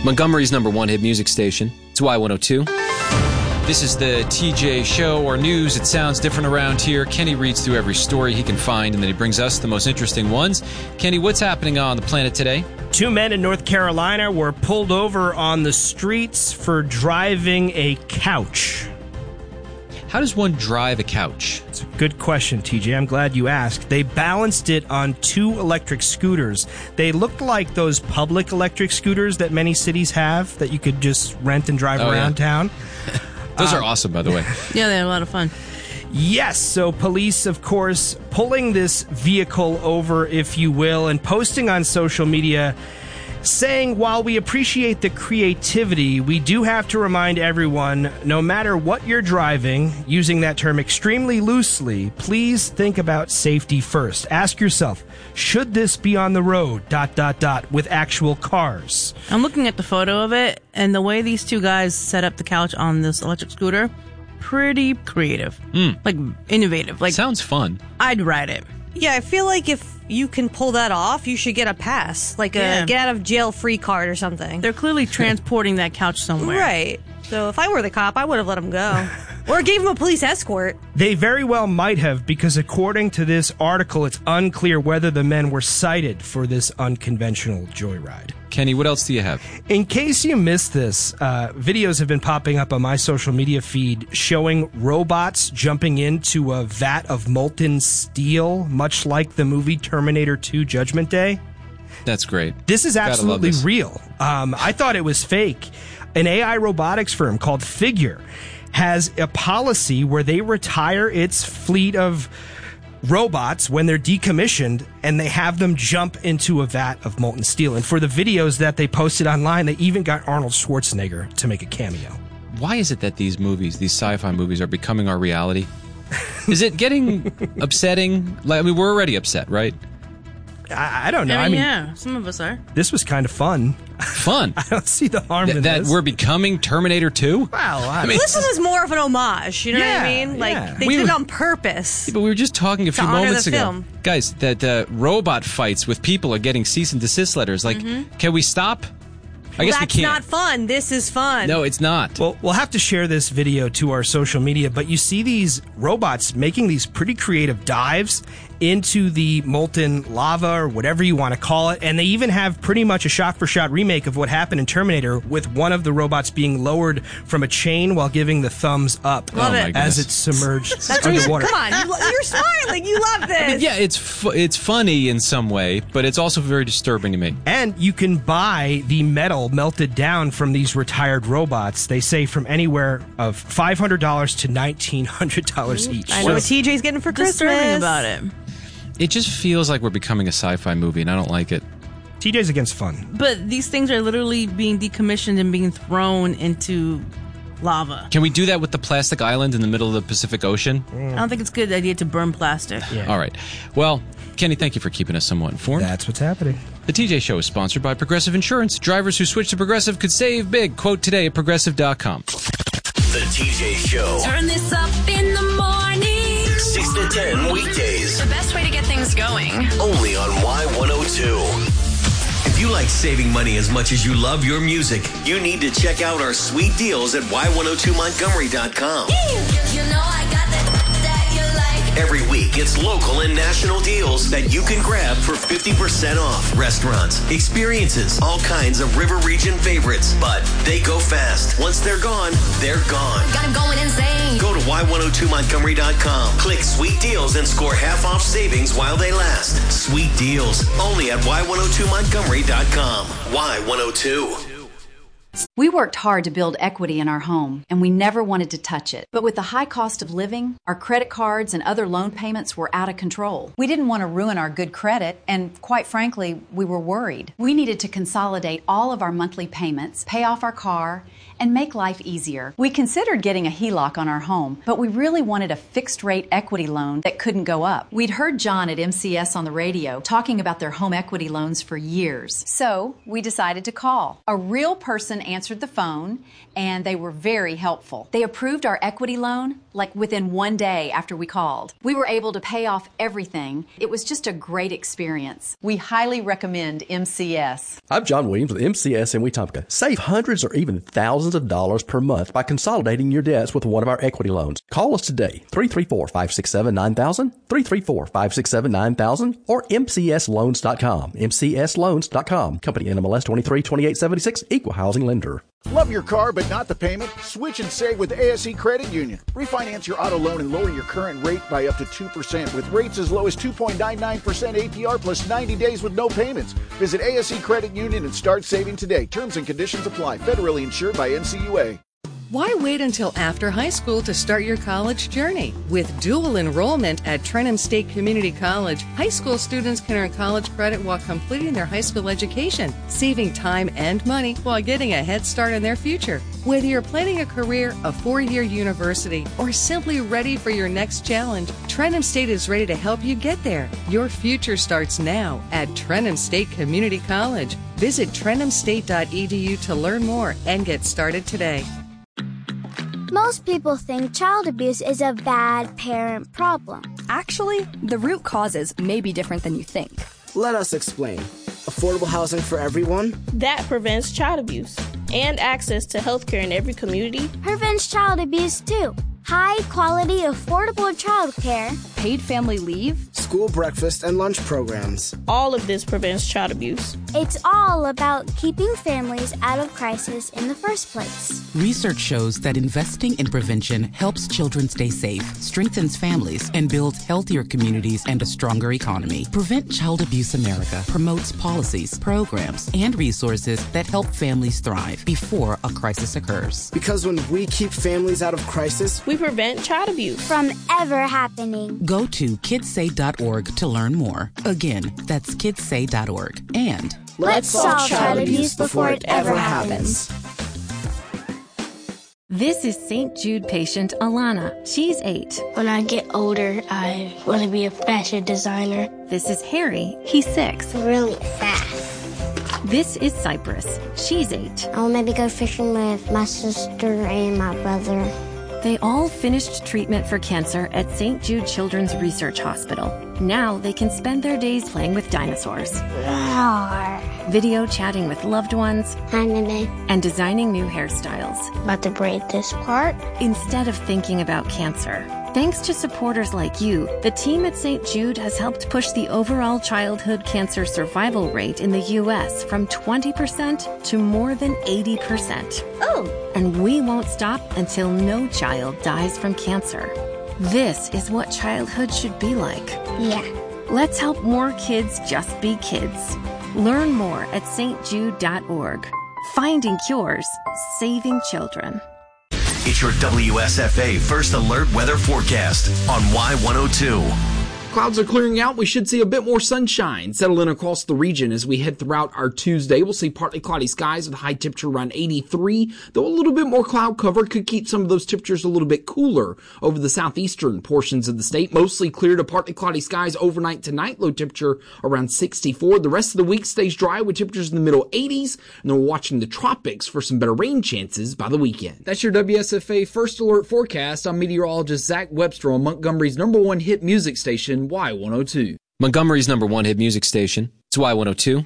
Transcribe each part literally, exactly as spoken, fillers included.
Montgomery's number one hit music station. It's Y one oh two. This is the T J Show, or news. It sounds different around here. Kenny reads through every story he can find, and then he brings us the most interesting ones. Kenny, what's happening on the planet today? Two men in North Carolina were pulled over on the streets for driving a couch. How does one drive a couch? It's a good question, T J. I'm glad you asked. They balanced it on two electric scooters. They looked like those public electric scooters that many cities have that you could just rent and drive oh, around yeah. town. Those um, are awesome, by the way. Yeah, they're a lot of fun. Yes, so police, of course, pulling this vehicle over, if you will, and posting on social media saying, while we appreciate the creativity, we do have to remind everyone, no matter what you're driving, using that term extremely loosely, please think about safety first. Ask yourself, should this be on the road, dot, dot, dot, with actual cars? I'm looking at the photo of it, and the way these two guys set up the couch on this electric scooter, pretty creative. Mm. Like, innovative. Like, sounds fun. I'd ride it. Yeah, I feel like if you can pull that off, you should get a pass, like a Yeah. get out of jail free card or something. They're clearly transporting that couch somewhere. Right. So if I were the cop, I would have let him go. Or gave him a police escort. They very well might have, because according to this article, it's unclear whether the men were cited for this unconventional joyride. Kenny, what else do you have? In case you missed this, uh, videos have been popping up on my social media feed showing robots jumping into a vat of molten steel, much like the movie Terminator two Judgment Day. That's great. This is absolutely this. real. Um, I thought it was fake. An A I robotics firm called Figure has a policy where they retire its fleet of robots when they're decommissioned, and they have them jump into a vat of molten steel. And for the videos that they posted online, they even got Arnold Schwarzenegger to make a cameo. Why is it that these movies, these sci-fi movies, are becoming our reality? Is it getting upsetting? Like, I mean, we're already upset, right? I, I don't know. I I mean, mean, yeah, some of us are. this was kind of fun. Fun. I don't see the harm Th- in that this. we're becoming Terminator two? Wow, I I mean, mean, This one was more of an homage, you know Yeah, what I mean? Like, yeah. they We did it were- on purpose. but we were just talking a few honor moments the ago. film. Guys, that uh, robot fights with people are getting cease and desist letters. Like, can we stop? I guess That's we can't. not fun. This is fun. No, it's not. Well, we'll have to share this video to our social media, but you see these robots making these pretty creative dives into the molten lava, or whatever you want to call it, and they even have pretty much a shot-for-shot remake of what happened in Terminator, with one of the robots being lowered from a chain while giving the thumbs up Love it. my as goodness. it's submerged That's what you're, underwater. come on, you, lo- you're smiling. You love this. I mean, yeah, it's fu- it's funny in some way, but it's also very disturbing to me. And you can buy the metal melted down from these retired robots. They say from anywhere of five hundred dollars to nineteen hundred dollars each. I know what T J's getting for Christmas. Disturbing about it. It just feels like we're becoming a sci-fi movie, and I don't like it. T J's against fun. But these things are literally being decommissioned and being thrown into lava. Can we do that with the plastic island in the middle of the Pacific Ocean? I don't think it's a good idea to burn plastic. Yeah. All right. Well, Kenny, thank you for keeping us somewhat informed. That's what's happening. The T J Show is sponsored by Progressive Insurance. Drivers who switch to Progressive could save big. Quote today at progressive dot com. The T J Show. Turn this up in the morning. six to ten weekdays. The best way to get things going. Only on Y one oh two. If you like saving money as much as you love your music, you need to check out our sweet deals at Y one oh two Montgomery dot com. You know I got that that you like. Every week, it's local and national deals that you can grab for fifty percent off. Restaurants, experiences, all kinds of River Region favorites. But they go fast. Once they're gone, they're gone. Got him going insane. Go to Y one oh two Montgomery dot com. Click Sweet Deals and score half off savings while they last. Sweet Deals, only at Y one oh two Montgomery dot com. Y one oh two. We worked hard to build equity in our home, and we never wanted to touch it. But with the high cost of living, our credit cards and other loan payments were out of control. We didn't want to ruin our good credit, and quite frankly, we were worried. We needed to consolidate all of our monthly payments, pay off our car, and make life easier. We considered getting a H E L O C on our home, but we really wanted a fixed-rate equity loan that couldn't go up. We'd heard John at M C S on the radio talking about their home equity loans for years. So we decided to call. A real person answered the phone, and they were very helpful. They approved our equity loan like within one day after we called. We were able to pay off everything. It was just a great experience. We highly recommend M C S. I'm John Williams with M C S in Wetumpka. Save hundreds or even thousands of dollars per month by consolidating your debts with one of our equity loans. Call us today, three three four, five six seven, nine thousand, three three four, five six seven, nine thousand, or M C S loans dot com. M C S loans dot com. Company N M L S twenty-three twenty-eight seventy-six, Equal Housing Lender. Love your car but not the payment? Switch and save with A S E Credit Union. Refinance your auto loan and lower your current rate by up to two percent with rates as low as two point nine nine percent A P R plus ninety days with no payments. Visit A S E Credit Union and start saving today. Terms and conditions apply. Federally insured by N C U A. Why wait until after high school to start your college journey? With dual enrollment at Trenham State Community College, high school students can earn college credit while completing their high school education, saving time and money while getting a head start in their future. Whether you're planning a career, a four-year university, or simply ready for your next challenge, Trenham State is ready to help you get there. Your future starts now at Trenham State Community College. Visit trenham state dot e d u to learn more and get started today. Most people think child abuse is a bad parent problem. Actually, the root causes may be different than you think. Let us explain. Affordable housing for everyone. That prevents child abuse. And access to health care in every community. Prevents child abuse too. High quality, affordable child care. Paid family leave. School breakfast and lunch programs. All of this prevents child abuse. It's all about keeping families out of crisis in the first place. Research shows that investing in prevention helps children stay safe, strengthens families, and builds healthier communities and a stronger economy. Prevent Child Abuse America promotes policies, programs, and resources that help families thrive before a crisis occurs. Because when we keep families out of crisis, we prevent child abuse from ever happening. Go to kids say dot org to learn more. Again, that's kids say dot org. And let's solve child abuse before it ever happens. This is Saint Jude patient Alana. She's eight. When I get older, I want to be a fashion designer. This is Harry. He's six. Really fast. This is Cypress. She's eight. I'll maybe go fishing with my sister and my brother. They all finished treatment for cancer at Saint Jude Children's Research Hospital. Now they can spend their days playing with dinosaurs, Roar. video chatting with loved ones, Hi, Mimi. and designing new hairstyles. About to braid this part. Instead of thinking about cancer. Thanks to supporters like you, the team at Saint Jude has helped push the overall childhood cancer survival rate in the U S from twenty percent to more than eighty percent. Oh! And we won't stop until no child dies from cancer. This is what childhood should be like. Yeah. Let's help more kids just be kids. Learn more at saint jude dot org. Finding cures, saving children. It's your W S F A First Alert Weather Forecast on Y one oh two. Clouds are clearing out. We should see a bit more sunshine settle in across the region as we head throughout our Tuesday. We'll see partly cloudy skies with a high temperature around eighty-three, though a little bit more cloud cover could keep some of those temperatures a little bit cooler over the southeastern portions of the state. Mostly clear to partly cloudy skies overnight tonight. Low temperature around sixty-four. The rest of the week stays dry with temperatures in the middle eighties, and then we're watching the tropics for some better rain chances by the weekend. That's your W S F A First Alert Forecast. I'm meteorologist Zach Webster on Montgomery's number one hit music station, Y one oh two. Montgomery's number one hit music station. It's Y one oh two.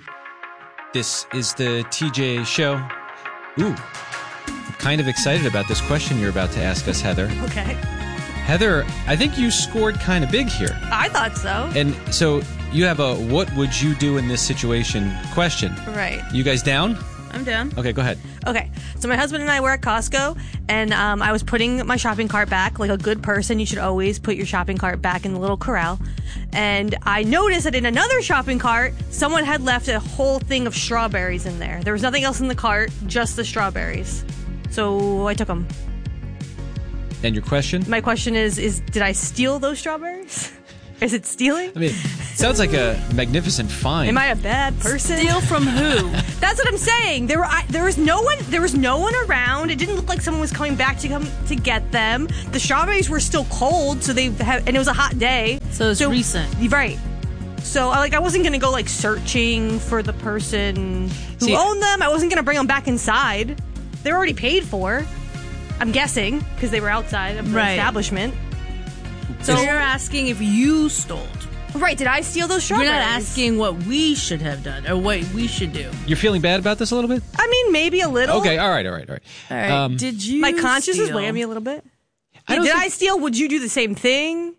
This is the T J Show. Ooh, I'm kind of excited about this question you're about to ask us, Heather. Okay. Heather, I think you scored kind of big here. I thought so. And so you have a what would you do in this situation question. Right. You guys down? I'm down. Okay, go ahead. Okay, so my husband and I were at Costco, and um, I was putting my shopping cart back. Like a good person, you should always put your shopping cart back in the little corral. And I noticed that in another shopping cart, someone had left a whole thing of strawberries in there. There was nothing else in the cart, just the strawberries. So I took them. And your question? My question is, is did I steal those strawberries? Is it stealing? I mean, it sounds like a magnificent find. Am I a bad person? Steal from who? That's what I'm saying. There were I, there was no one there was no one around. It didn't look like someone was coming back to come to get them. The strawberries were still cold, so they have, and it was a hot day. So it's so, recent, right? So I like I wasn't gonna go like searching for the person who See, owned them. I wasn't gonna bring them back inside. they're already paid for. I'm guessing because they were outside of the Right. establishment. So you're asking if you stole. Right, did I steal those strawberries? You're not asking what we should have done or what we should do. You're feeling bad about this a little bit? I mean, maybe a little. Okay, all right, all right, all right. All right. Um, Did you My conscience is steal? weighing me a little bit. I don't Did think- I steal? Would you do the same thing?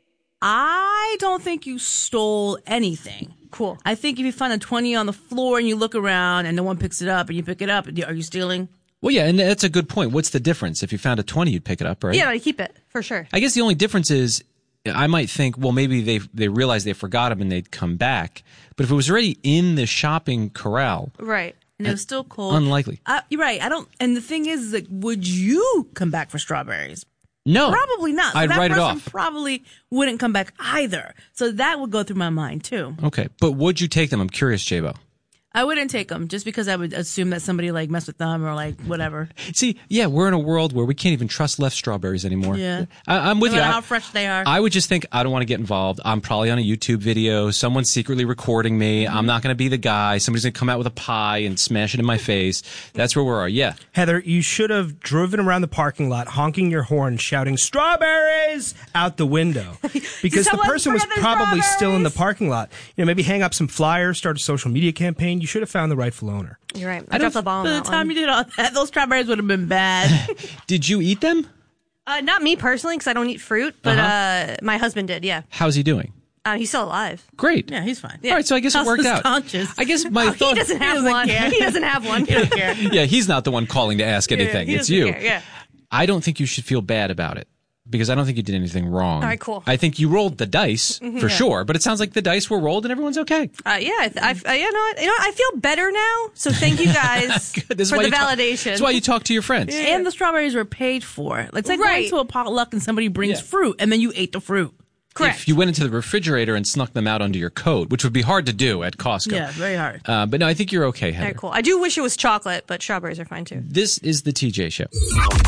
I don't think you stole anything. Cool. I think if you find a twenty on the floor and you look around and no one picks it up and you pick it up, are you stealing? Well, yeah, and that's a good point. What's the difference? If you found a twenty, you'd pick it up, right? Yeah, I keep it for sure. I guess the only difference is I might think, well, maybe they they realized they forgot them and they'd come back. But if it was already in the shopping corral, Right. And it was still cold. Unlikely. Uh, you're right. I don't. And the thing is, like, would you come back for strawberries? No. Probably not. So I'd that write it person off. Probably wouldn't come back either. So that would go through my mind too. Okay, but would you take them? I'm curious, J-Bo. I wouldn't take them just because I would assume that somebody like messed with them or like whatever. See, yeah, we're in a world where we can't even trust left strawberries anymore. Yeah. I, I'm with no you. matter I- how fresh they are. I would just think, I don't want to get involved. I'm probably on a YouTube video. Someone's secretly recording me. I'm not going to be the guy. Somebody's going to come out with a pie and smash it in my face. That's where we are. Yeah. Heather, you should have driven around the parking lot, honking your horn, shouting "strawberries" out the window, because the Someone person was bring the probably still in the strawberries. parking lot. You know, maybe hang up some flyers, start a social media campaign. You should have found the rightful owner. You're right. I I dropped the ball on By the that time one. you did all that, those strawberries would have been bad. Did you eat them? Uh, not me personally, because I don't eat fruit, but Uh-huh. uh, my husband did. Yeah, How's he doing? uh, he's still alive. Great. Yeah, he's fine. All right, so I guess it How's worked his out. conscience? I guess my Oh, thought. he doesn't have doesn't one. care. He doesn't have one. He don't care. Yeah, he's not the one calling to ask anything. he It's doesn't you. care, yeah. I don't think you should feel bad about it because I don't think you did anything wrong. All right, cool. I think you rolled the dice for Yeah. sure, but it sounds like the dice were rolled and everyone's okay. Uh, yeah, I, th- I, f- uh, you know, what? you know, what? I feel better now. So thank you guys Good. This is for why the you talk- validation. That's why you talk to your friends. And the strawberries were paid for. It's like Right. going to a potluck and somebody brings Yeah. fruit and then you ate the fruit. Correct. If you went into the refrigerator and snuck them out under your coat, which would be hard to do at Costco. Yeah, very hard. Uh, but no, I think you're okay, Heather. All right, cool. I do wish it was chocolate, but strawberries are fine too. This is the T J Show.